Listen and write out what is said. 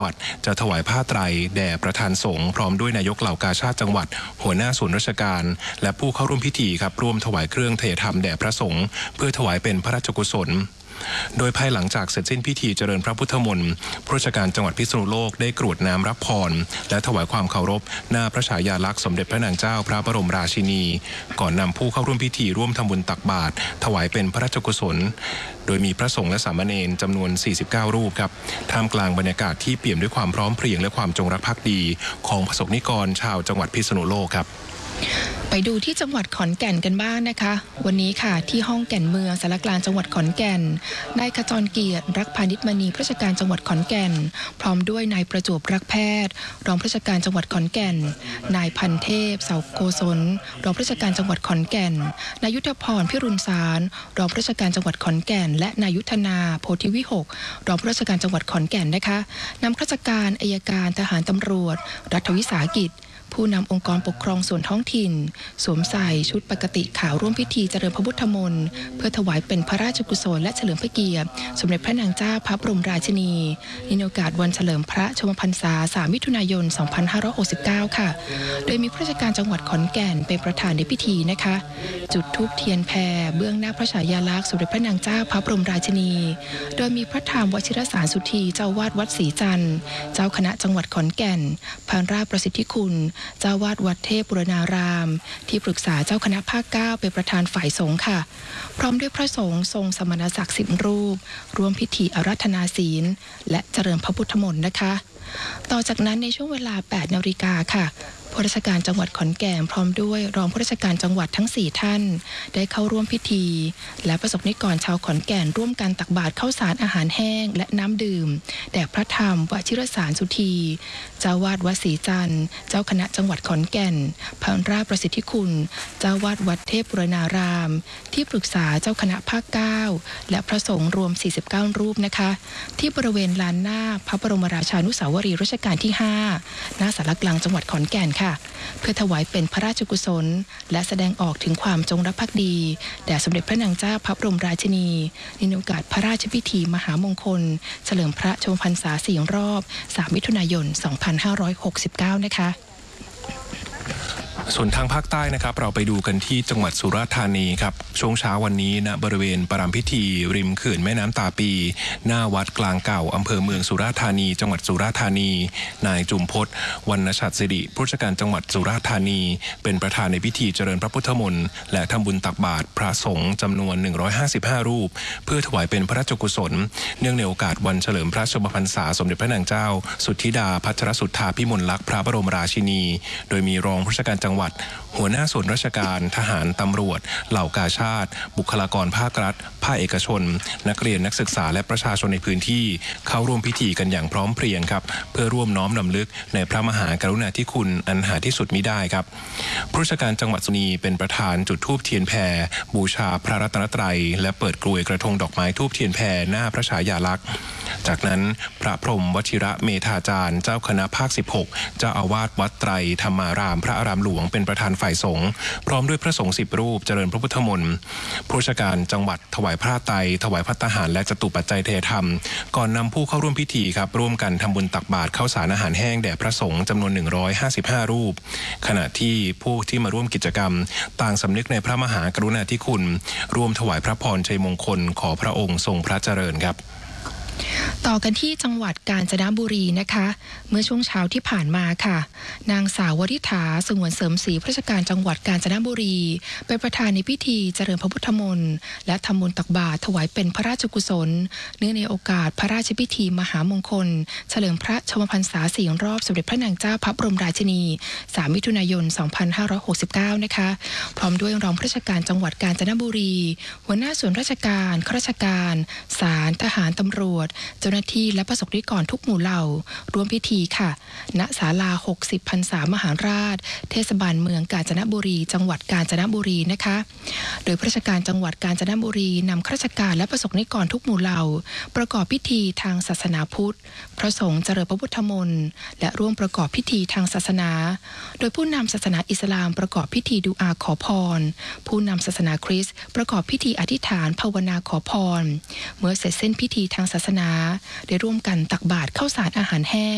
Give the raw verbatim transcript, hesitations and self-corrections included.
จะถวายผ้าไตรแด่ประธานสงฆ์พร้อมด้วยนายกเหล่ากาชาดจังหวัดหัวหน้าส่วนราชการและผู้เข้าร่วมพิธีครับร่วมถวายเครื่องเทธรรมแด่พระสงฆ์เพื่อถวายเป็นพระราชกุศลโดยภายหลังจากเสร็จสิ้นพิธีเจริญพระพุทธมนต์ผู้ราชการจังหวัดพิษณุโลกได้กรวดน้ำรับพรและถวายความเคารพหน้าพระฉายาลักษณ์สมเด็จพระนางเจ้าพระบรมราชินีก่อนนำผู้เข้าร่วมพิธีร่วมทำบุญตักบาตรถวายเป็นพระราชกุศลโดยมีพระสงฆ์และสามเณรจำนวนสี่สิบเก้ารูปครับท่ามกลางบรรยากาศที่เปี่ยมด้วยความพร้อมเพรียงและความจงรักภักดีของประสบนิกรชาวจังหวัดพิษณุโลกครับไปดูที่จังหวัดขอนแก่นกันบ้างนะคะวันนี้ค่ะที่ห้องแก่นเมืองสารกลางจังหวัดขอนแก่นนายขจรเกียรติรักพานิชมณีผู้ราชการจังหวัดขอนแก่นพร้อมด้วยนายประจวบรักแพทย์รองผู้ราชการจังหวัดขอนแก่นนายพันเทพเสาโกศลรองผู้ราชการจังหวัดขอนแก่นนายุทธพรพิรุณสารรองผู้ราชการจังหวัดขอนแก่นและนายุทธนาโพธิวิหกรองผู้ราชการจังหวัดขอนแก่นนะคะนำข้าราชการอัยการทหารตำรวจรัฐวิสาหกิจผู้นำองค์กรปกครองส่วนท้องถิ่นสวมใส่ชุดปกติขาวร่วมพิธีเจริญพระพุทธมนต์เพื่อถวายเป็นพระราชกุศลและเฉลิมพระเกียรติสมเด็จพระนางเจ้าพระบรมราชินีในโอกาสวันเฉลิมพระชนมพรรษาสามมิถุนายนสองพันห้าร้อยหกสิบเก้าค่ะโดยมีผู้ราชการจังหวัดขอนแก่นเป็นประธานในพิธีนะคะจุดธูปเทียนแพรเบื้องหน้าพระฉายาลักษณ์สมเด็จพระนางเจ้าพระบรมราชินีโดยมีพระธรรมวชิรสารสุธีเจ้าวาดวัดศรีจันทร์เจ้าคณะจังหวัดขอนแก่นพานราชประสิทธิคุณเจ้าวาดวัดเทพบุรณารามที่ปรึกษาเจ้าคณะภาคเก้าเป็นประธานฝ่ายสงฆ์ค่ะพร้อมด้วยพระสงฆ์ทรงสมณศักดิ์สิบรูปร่วมพิธีอาราธนาศีลและเจริญพระพุทธมนต์นะคะต่อจากนั้นในช่วงเวลาแปดนาฬิกาค่ะผู้ราชการจังหวัดขอนแก่นพร้อมด้วยรองผู้ราชการจังหวัดทั้งสี่ท่านได้เข้าร่วมพิธีและประสบนิกรชาวขอนแก่นร่วมกันตักบาตรข้าวสารอาหารแห้งและน้ำดื่มแด่พระธรรมวชิรสารสุธีเจ้าวาดวัดศรีจันทร์เจ้าคณะจังหวัดขอนแก่นพระราชประสิทธิคุณเจ้าวาดวัดเทพบุรณารามที่ปรึกษาเจ้าคณะภาคเก้าและพระสงฆ์รวมสี่สิบเก้ารูปนะคะที่บริเวณลานหน้าพระบรมราชานุสาวรีย์รัชกาลที่ห้าณศาลกลางจังหวัดขอนแก่นเพื่อถวายเป็นพระราชกุศลและแสดงออกถึงความจงรักภักดีแด่สมเด็จพระนางเจ้าพระบรมราชินีในโอกาสพระราชพิธีมหามงคลเฉลิมพระชนมพรรษาสี่รอบสามมิถุนายนสองพันห้าร้อยหกสิบเก้านะคะส่วนทางภาคใต้นะครับเราไปดูกันที่จังหวัดสุราษฎร์ธานีครับช่วงเช้าวันนี้ณบริเวณประรำพิธีริมเขื่อนแม่น้ำตาปีหน้าวัดกลางเก่าอำเภอเมืองสุราษฎร์ธานีจังหวัดสุราษฎร์ธานีนายจุมพจน์วรรณชัดสิริผู้ราชการจังหวัดสุราษฎร์ธานีเป็นประธานในพิธีเจริญพระพุทธมนต์และทำบุญตักบาตรพระสงฆ์จำนวนหนึ่งร้อยห้าสิบห้ารูปเพื่อถวายเป็นพระราชกุศลเนื่องในโอกาสวันเฉลิมพระชนมพรรษาสมเด็จพระนางเจ้าสุทธิดาพัชรสุทธาพิมลลักษณ์พระบรมราชินีโดยมีรองผู้ราชการจังหวัดหัวหน้าส่วนราชการทหารตำรวจเหล่ากาชาดบุคลากรภาครัฐภาคเอกชนนักเรียนนักศึกษาและประชาชนในพื้นที่เข้าร่วมพิธีกันอย่างพร้อมเพรียงครับเพื่อร่วมน้อมรำลึกในพระมหากรุณาธิคุณอันหาที่สุดมิได้ครับผู้ราชการจังหวัดสุนีเป็นประธานจุดธูปเทียนแพรบูชาพระรัตนตรัยและเปิดกลวยกระทงดอกไม้ธูปเทียนแพรหน้าพระฉายาลักษณ์จากนั้นพระพรหมวชิระเมธาจารย์เจ้าคณะภาคสิบหกเจ้าอาวาสวัดไตรธรรมารามพระอารามหลวงเป็นประธานฝ่ายสงฆ์พร้อมด้วยพระสงฆ์สิบรูปเจริญพระพุทธมนต์ผู้ราชการจังหวัดถวายพระไตรถวายภัตตาหารและจตุปัจจัยเทธรรมก่อนนำผู้เข้าร่วมพิธีครับร่วมกันทำบุญตักบาตรข้าวสารอาหารแห้งแด่พระสงฆ์จำนวนหนึ่งร้อยห้าสิบห้ารูปขณะที่ผู้ที่มาร่วมกิจกรรมต่างสำนึกในพระมหากรุณาธิคุณร่วมถวายพระพรชัยมงคลขอพระองค์ทรงพระเจริญครับต่อกันที่จังหวัดกาญจนบุรีนะคะเมื่อช่วงเช้าที่ผ่านมาค่ะนางสาววริษฐาสงวนเสริมศรีผู้ราชการจังหวัดกาญจนบุรีเป็นประธานในพิธีเจริญพระพุทธมนต์และทำบุญตักบาตรถวายเป็นพระราชกุศลเนื่องในโอกาสพระราชพิธีมหามงคลเฉลิมพระชนมพรรษาสี่รอบสมเด็จพระนางเจ้าพระบรมราชินีสามมิถุนายนสองพันห้าร้อยหกสิบเก้านะคะพร้อมด้วยรองผู้ราชการจังหวัดกาญจนบุรีหัวหน้าส่วนราชการข้าราชการศาลทหารตำรวจเจ้าหน้าที่และประสบนิกรทุกหมู่เหล่าร่วมพิธีค่ะณศาลาหกสิบพรรษามหาราชเทศบาลเมืองกาญจนบุรีจังหวัดกาญจนบุรีนะคะโดยผู้ราชการจังหวัดกาญจนบุรีนำข้าราชการและประสบนิกรทุกหมู่เหล่าประกอบพิธีทางศาสนาพุทธพระสงฆ์เจริญพระพุทธมนต์และร่วมประกอบพิธีทางศาสนาโดยผู้นำศาสนาอิสลามประกอบพิธีดูอาขอพรผู้นำศาสนาคริสต์ประกอบพิธีอธิษฐานภาวนาขอพรเมื่อเสร็จสิ้นพิธีทางศาสนาได้ร่วมกันตักบาตรข้าวสารอาหารแห้ง